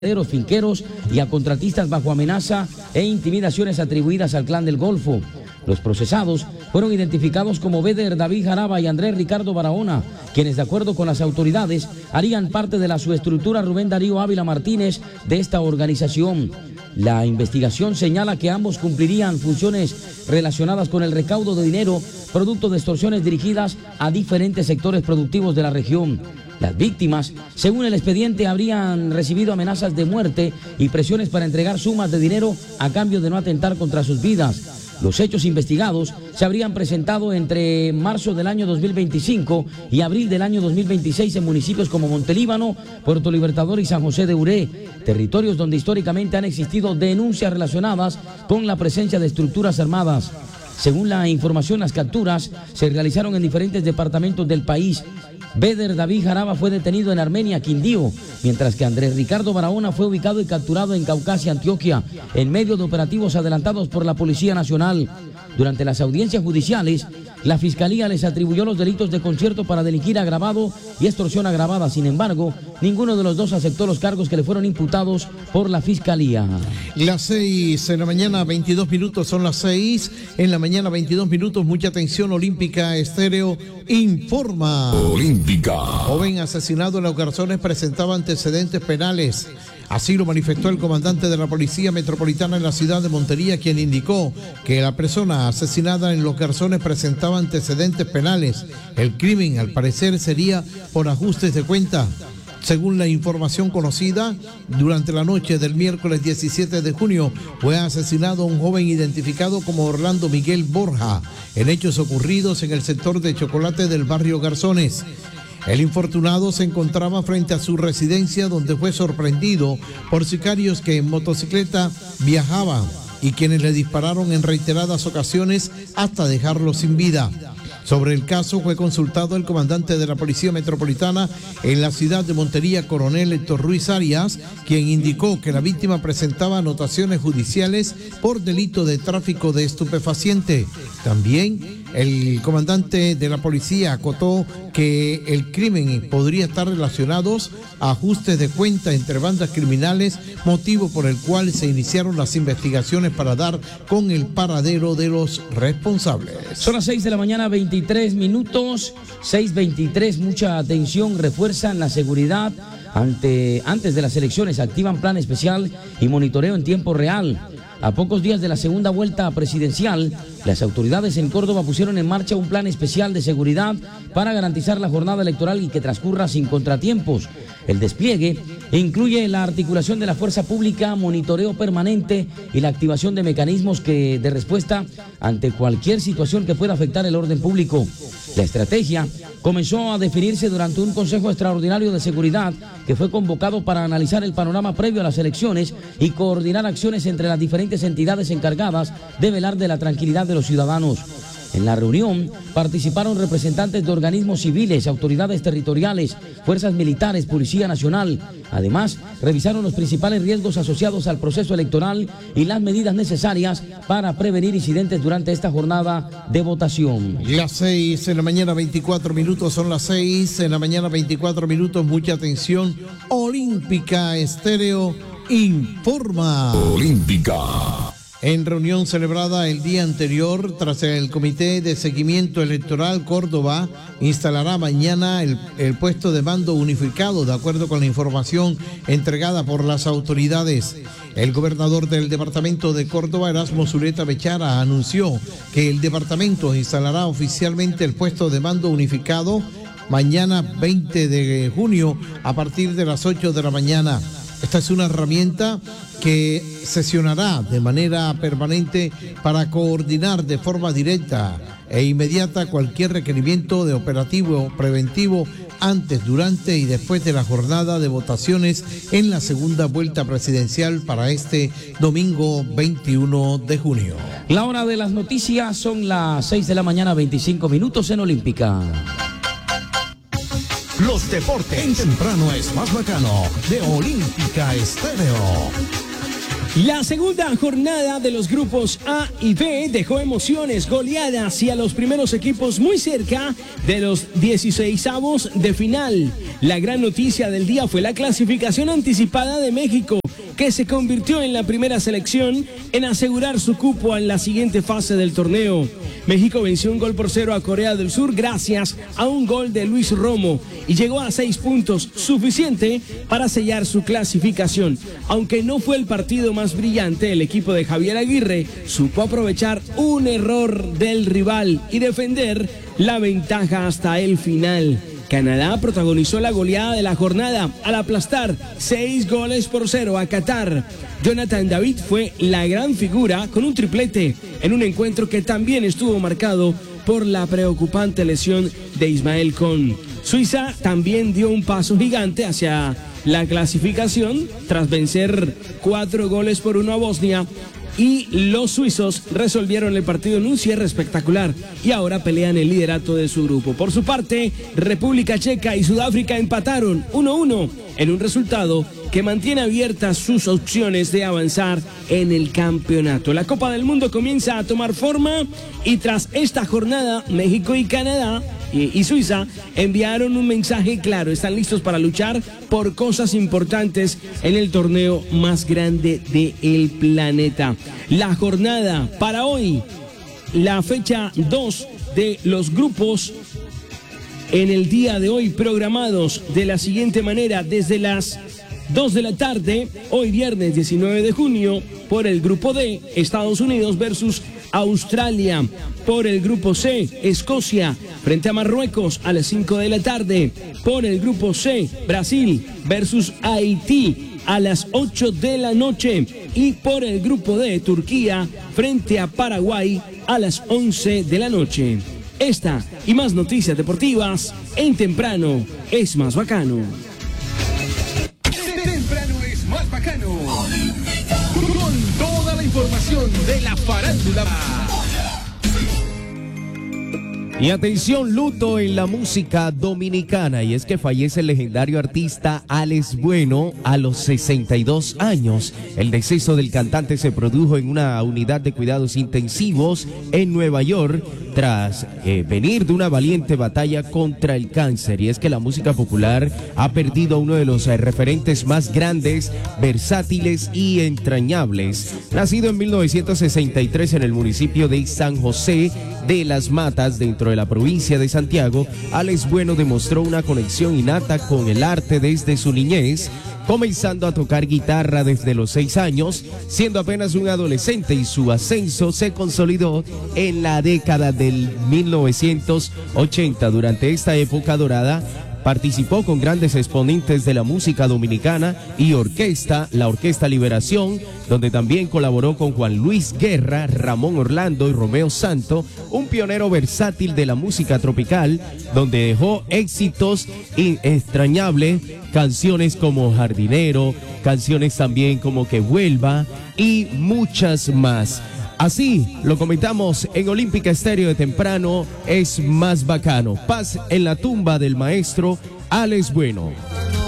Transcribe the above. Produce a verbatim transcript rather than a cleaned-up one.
finqueros y a contratistas bajo amenaza e intimidaciones atribuidas al Clan del Golfo. Los procesados fueron identificados como Beder David Jaraba y Andrés Ricardo Barahona, quienes de acuerdo con las autoridades harían parte de la subestructura Rubén Darío Ávila Martínez de esta organización. La investigación señala que ambos cumplirían funciones relacionadas con el recaudo de dinero producto de extorsiones dirigidas a diferentes sectores productivos de la región. Las víctimas, según el expediente, habrían recibido amenazas de muerte y presiones para entregar sumas de dinero a cambio de no atentar contra sus vidas. Los hechos investigados se habrían presentado entre marzo del año dos mil veinticinco y abril del año dos mil veintiséis en municipios como Montelíbano, Puerto Libertador y San José de Uré, territorios donde históricamente han existido denuncias relacionadas con la presencia de estructuras armadas. Según la información, las capturas se realizaron en diferentes departamentos del país. Beder David Jaraba fue detenido en Armenia, Quindío, mientras que Andrés Ricardo Barahona fue ubicado y capturado en Caucasia, Antioquia, en medio de operativos adelantados por la Policía Nacional. Durante las audiencias judiciales, la Fiscalía les atribuyó los delitos de concierto para delinquir agravado y extorsión agravada. Sin embargo, ninguno de los dos aceptó los cargos que le fueron imputados por la Fiscalía. Las seis en la mañana, veintidós minutos, son las seis en la mañana, veintidós minutos. Mucha atención, Olímpica Estéreo informa. Olímpica. Joven asesinado en Los Garzones presentaba antecedentes penales. Así lo manifestó el comandante de la Policía Metropolitana en la ciudad de Montería, quien indicó que la persona asesinada en Los Garzones presentaba antecedentes penales. El crimen, al parecer, sería por ajustes de cuenta. Según la información conocida, durante la noche del miércoles diecisiete de junio fue asesinado un joven identificado como Orlando Miguel Borja, en hechos ocurridos en el sector de Chocolate del barrio Garzones. El infortunado se encontraba frente a su residencia, donde fue sorprendido por sicarios que en motocicleta viajaban y quienes le dispararon en reiteradas ocasiones hasta dejarlo sin vida. Sobre el caso fue consultado el comandante de la Policía Metropolitana en la ciudad de Montería, coronel Héctor Ruiz Arias, quien indicó que la víctima presentaba anotaciones judiciales por delito de tráfico de estupefaciente. También el comandante de la policía acotó que el crimen podría estar relacionado a ajustes de cuenta entre bandas criminales, motivo por el cual se iniciaron las investigaciones para dar con el paradero de los responsables. Son las seis de la mañana, veintitrés minutos, seis veintitrés, mucha atención, refuerzan la seguridad ante, antes de las elecciones, activan plan especial y monitoreo en tiempo real. A pocos días de la segunda vuelta presidencial, las autoridades en Córdoba pusieron en marcha un plan especial de seguridad para garantizar la jornada electoral y que transcurra sin contratiempos. El despliegue incluye la articulación de la fuerza pública, monitoreo permanente y la activación de mecanismos que, de respuesta ante cualquier situación que pueda afectar el orden público. La estrategia comenzó a definirse durante un Consejo Extraordinario de Seguridad que fue convocado para analizar el panorama previo a las elecciones y coordinar acciones entre las diferentes entidades encargadas de velar de la tranquilidad de los ciudadanos. En la reunión participaron representantes de organismos civiles, autoridades territoriales, fuerzas militares, Policía Nacional. Además, revisaron los principales riesgos asociados al proceso electoral y las medidas necesarias para prevenir incidentes durante esta jornada de votación. Las seis en la mañana, veinticuatro minutos, son las seis en la mañana, veinticuatro minutos. Mucha atención, Olímpica Estéreo informa. Olímpica. En reunión celebrada el día anterior, tras el Comité de Seguimiento Electoral, Córdoba instalará mañana el, el puesto de mando unificado, de acuerdo con la información entregada por las autoridades. El gobernador del departamento de Córdoba, Erasmo Zuleta Bechara, anunció que el departamento instalará oficialmente el puesto de mando unificado mañana veinte de junio a partir de las ocho de la mañana. Esta es una herramienta que sesionará de manera permanente para coordinar de forma directa e inmediata cualquier requerimiento de operativo preventivo antes, durante y después de la jornada de votaciones en la segunda vuelta presidencial para este domingo veintiuno de junio. La hora de las noticias son las seis de la mañana, veinticinco minutos en Olímpica. Los deportes en temprano es más bacano de Olímpica Estéreo. La segunda jornada de los grupos A y B dejó emociones, goleadas y a los primeros equipos muy cerca de los dieciseisavos de final. La gran noticia del día fue la clasificación anticipada de México, que se convirtió en la primera selección en asegurar su cupo en la siguiente fase del torneo. México venció un gol por cero a Corea del Sur gracias a un gol de Luis Romo y llegó a seis puntos, suficiente para sellar su clasificación. Aunque no fue el partido más brillante, el equipo de Javier Aguirre supo aprovechar un error del rival y defender la ventaja hasta el final. Canadá protagonizó la goleada de la jornada al aplastar seis goles por cero a Qatar. Jonathan David fue la gran figura con un triplete en un encuentro que también estuvo marcado por la preocupante lesión de Ismael Con. Suiza también dio un paso gigante hacia la clasificación tras vencer cuatro goles por uno a Bosnia. Y los suizos resolvieron el partido en un cierre espectacular y ahora pelean el liderato de su grupo. Por su parte, República Checa y Sudáfrica empataron uno a uno en un resultado que mantiene abiertas sus opciones de avanzar en el campeonato. La Copa del Mundo comienza a tomar forma y tras esta jornada, México y Canadá y, y Suiza enviaron un mensaje claro. Están listos para luchar por cosas importantes en el torneo más grande del planeta. La jornada para hoy, la fecha dos de los grupos en el día de hoy programados de la siguiente manera: desde las dos de la tarde, hoy viernes diecinueve de junio, por el grupo D, Estados Unidos versus Australia. Por el grupo C, Escocia frente a Marruecos a las cinco de la tarde. Por el grupo C, Brasil versus Haití a las ocho de la noche. Y por el grupo D, Turquía frente a Paraguay a las once de la noche. Esta y más noticias deportivas en Temprano es Más Bacano. Temprano es Más Bacano. Con toda la información de la farándula. Y atención, luto en la música dominicana, y es que fallece el legendario artista Alex Bueno a los sesenta y dos años. El deceso del cantante se produjo en una unidad de cuidados intensivos en Nueva York tras eh, venir de una valiente batalla contra el cáncer. Y es que la música popular ha perdido a uno de los eh, referentes más grandes, versátiles y entrañables. Nacido en mil novecientos sesenta y tres en el municipio de San José de las Matas, dentro de la provincia de Santiago, Alex Bueno demostró una conexión innata con el arte desde su niñez, comenzando a tocar guitarra desde los seis años, siendo apenas un adolescente, y su ascenso se consolidó en la década del mil novecientos ochenta. Durante esta época dorada, participó con grandes exponentes de la música dominicana y orquesta, la Orquesta Liberación, donde también colaboró con Juan Luis Guerra, Ramón Orlando y Romeo Santo, un pionero versátil de la música tropical, donde dejó éxitos extrañables, canciones como Jardinero, canciones también como Que Vuelva y muchas más. Así lo comentamos en Olímpica Estéreo de Temprano es Más Bacano. Paz en la tumba del maestro Alex Bueno.